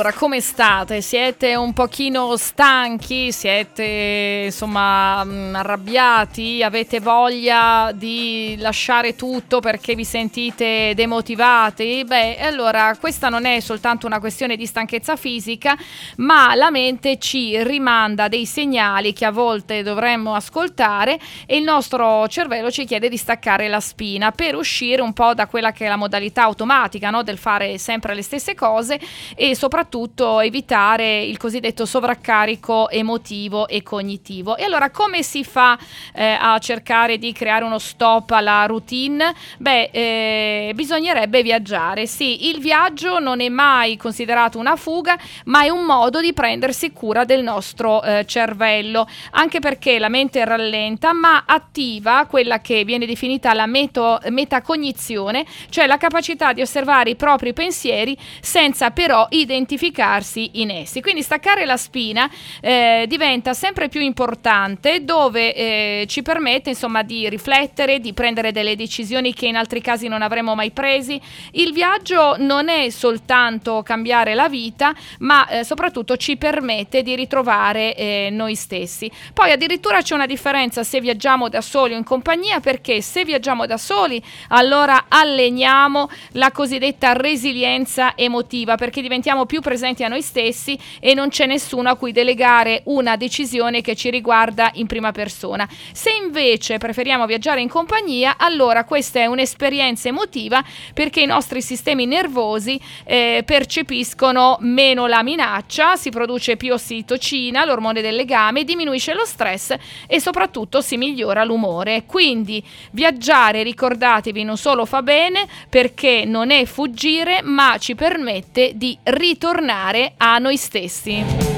allora come state? Siete un pochino stanchi? Siete insomma arrabbiati? Avete voglia di lasciare tutto perché vi sentite demotivati? Beh, allora questa non è soltanto una questione di stanchezza fisica, ma la mente ci rimanda dei segnali che a volte dovremmo ascoltare e il nostro cervello ci chiede di staccare la spina per uscire un po' da quella che è la modalità automatica, no? Del fare sempre le stesse cose e soprattutto evitare il cosiddetto sovraccarico emotivo e cognitivo. E allora come si fa a cercare di creare uno stop alla routine? Beh, bisognerebbe viaggiare. Sì, il viaggio non è mai considerato una fuga, ma è un modo di prendersi cura del nostro cervello, anche perché la mente rallenta, ma attiva quella che viene definita la metacognizione, cioè la capacità di osservare i propri pensieri senza però identificarsi in essi. Quindi staccare la spina diventa sempre più importante, dove ci permette insomma di riflettere, di prendere delle decisioni che in altri casi non avremmo mai presi. Il viaggio non è soltanto cambiare la vita, ma soprattutto ci permette di ritrovare noi stessi. Poi addirittura c'è una differenza se viaggiamo da soli o in compagnia, perché se viaggiamo da soli allora alleniamo la cosiddetta resilienza emotiva, perché diventiamo più presenti a noi stessi e non c'è nessuno a cui delegare una decisione che ci riguarda in prima persona. Se invece preferiamo viaggiare in compagnia, allora questa è un'esperienza emotiva, perché i nostri sistemi nervosi percepiscono meno la minaccia, si produce più ossitocina, l'ormone del legame, diminuisce lo stress e soprattutto si migliora l'umore. Quindi viaggiare, ricordatevi, non solo fa bene perché non è fuggire, ma ci permette di ritornare a noi stessi.